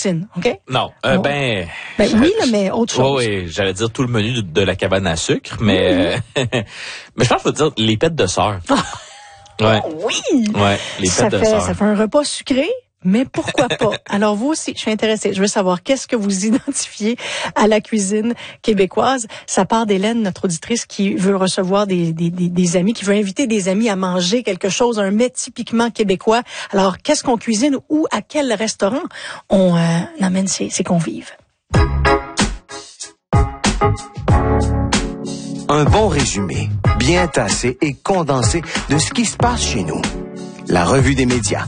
poutine, OK? Non, oui, là, mais autre chose. Oui, j'allais dire tout le menu de la cabane à sucre, mais mais je pense que je veux dire les pêtes de sœur. Ouais. Oui! Ouais, les pêtes de sœur. Ça fait un repas sucré, mais pourquoi pas? Alors vous aussi, je suis intéressée. Je veux savoir qu'est-ce que vous identifiez à la cuisine québécoise. Ça part d'Hélène, notre auditrice, qui veut recevoir des amis, qui veut inviter des amis à manger quelque chose, un mets typiquement québécois. Alors, qu'est-ce qu'on cuisine ou à quel restaurant on amène ses convives? Un bon résumé, bien tassé et condensé de ce qui se passe chez nous. La revue des médias.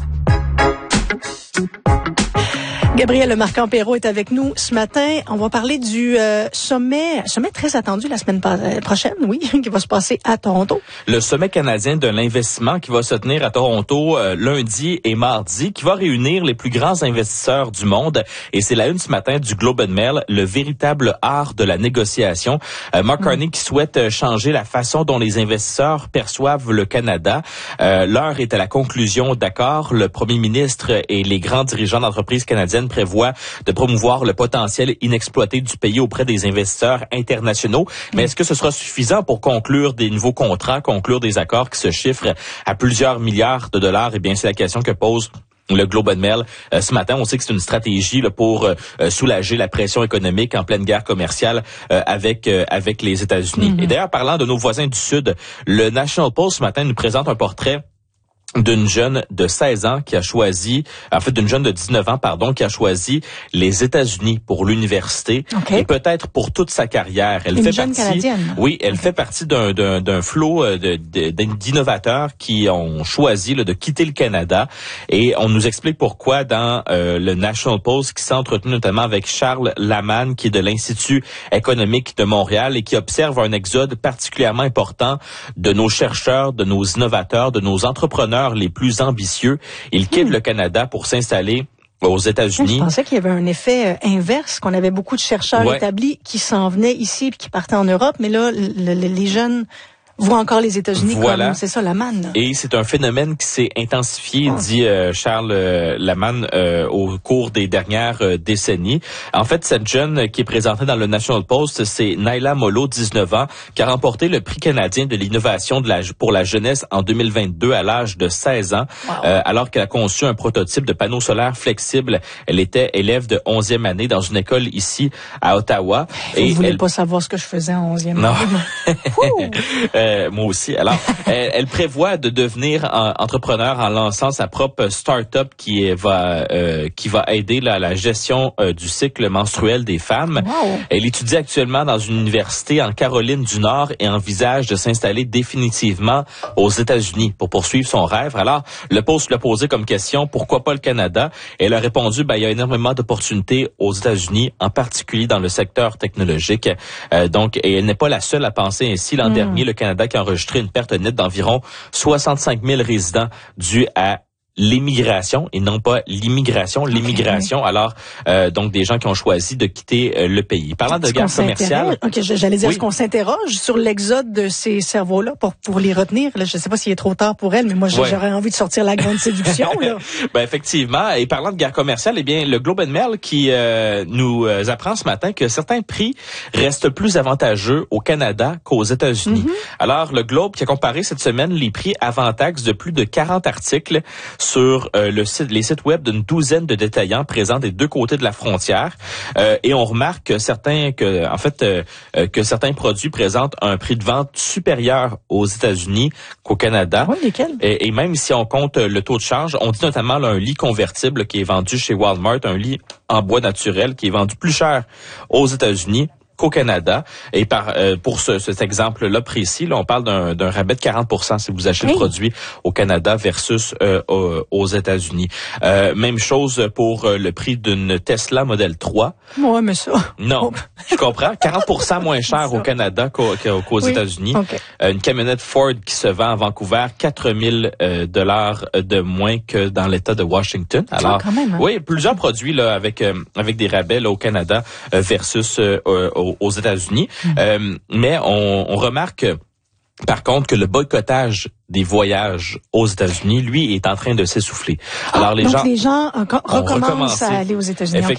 Gabriel Lemarquand-Perrault est avec nous ce matin. On va parler du sommet très attendu la semaine prochaine, oui, qui va se passer à Toronto. Le sommet canadien de l'investissement qui va se tenir à Toronto lundi et mardi, qui va réunir les plus grands investisseurs du monde. Et c'est la une ce matin du Globe and Mail, le véritable art de la négociation. Mark Carney qui souhaite changer la façon dont les investisseurs perçoivent le Canada. L'heure est à la conclusion d'accords. Le premier ministre et les grands dirigeants d'entreprises canadiennes prévoit de promouvoir le potentiel inexploité du pays auprès des investisseurs internationaux. Mais est-ce que ce sera suffisant pour conclure des nouveaux contrats, conclure des accords qui se chiffrent à plusieurs milliards de dollars? Eh bien, c'est la question que pose le Globe and Mail ce matin. On sait que c'est une stratégie là, pour soulager la pression économique en pleine guerre commerciale avec les États-Unis. Et d'ailleurs, parlant de nos voisins du Sud, le National Post ce matin nous présente un portrait d'une jeune de 16 ans qui a choisi, d'une jeune de 19 ans, qui a choisi les États-Unis pour l'université et peut-être pour toute sa carrière. Elle fait jeune partie, Canadienne. Oui, elle fait partie d'un flot d'innovateurs qui ont choisi de quitter le Canada et on nous explique pourquoi dans le National Post qui s'est entretenu notamment avec Charles Lamanne qui est de l'Institut économique de Montréal et qui observe un exode particulièrement important de nos chercheurs, de nos innovateurs, de nos entrepreneurs les plus ambitieux. Ils quittent le Canada pour s'installer aux États-Unis. Je pensais qu'il y avait un effet inverse, qu'on avait beaucoup de chercheurs établis qui s'en venaient ici et qui partaient en Europe, mais là, les jeunes voient encore les États-Unis comme, c'est ça, Lamanne. Et c'est un phénomène qui s'est intensifié, dit Charles Lamanne, au cours des dernières décennies. En fait, cette jeune qui est présentée dans le National Post, c'est Naila Molo, 19 ans, qui a remporté le prix canadien de l'innovation pour la jeunesse en 2022 à l'âge de 16 ans, alors qu'elle a conçu un prototype de panneau solaire flexible. Elle était élève de 11e année dans une école ici à Ottawa. Vous voulez pas savoir ce que je faisais en 11e année? Non. Moi aussi. Alors, elle prévoit de devenir entrepreneur en lançant sa propre start-up qui va aider la gestion du cycle menstruel des femmes. Wow. Elle étudie actuellement dans une université en Caroline du Nord et envisage de s'installer définitivement aux États-Unis pour poursuivre son rêve. Alors, le Post lui a posé comme question, pourquoi pas le Canada? Elle a répondu, il y a énormément d'opportunités aux États-Unis, en particulier dans le secteur technologique. Et elle n'est pas la seule à penser ainsi. L'an dernier, le Canada qui a enregistré une perte nette d'environ 65 000 résidents due à l'émigration et non pas l'immigration. L'émigration, alors, donc des gens qui ont choisi de quitter le pays. Parlant de guerre commerciale... J'allais dire, est-ce qu'on s'interroge sur l'exode de ces cerveaux-là pour les retenir? Là, je ne sais pas s'il est trop tard pour elle, mais moi, j'aurais envie de sortir la grande séduction. Là. Effectivement. Et parlant de guerre commerciale, le Globe and Mail qui nous apprend ce matin que certains prix restent plus avantageux au Canada qu'aux États-Unis. Alors, le Globe qui a comparé cette semaine les prix avant taxes de plus de 40 articles sur les sites web d'une douzaine de détaillants présents des deux côtés de la frontière. Et on remarque que certains produits présentent un prix de vente supérieur aux États-Unis qu'au Canada. Oui, lesquels? Et même si on compte le taux de change, on dit notamment un lit convertible qui est vendu chez Walmart, un lit en bois naturel qui est vendu plus cher aux États-Unis qu'au Canada. Et pour cet exemple-là précis, on parle d'un rabais de 40% si vous achetez le produit au Canada versus aux États-Unis. Même chose pour le prix d'une Tesla Model 3. Ouais, mais ça... Non, je comprends. 40% moins cher au Canada qu'aux États-Unis. Okay. Une camionnette Ford qui se vend à Vancouver, 4 000 $ de moins que dans l'État de Washington. Alors, quand même, hein? Oui, plusieurs produits là avec des rabais là, au Canada versus aux États-Unis. Mais on remarque par contre que le boycottage des voyages aux États-Unis, lui, est en train de s'essouffler. Alors les gens recommencent à aller aux États-Unis.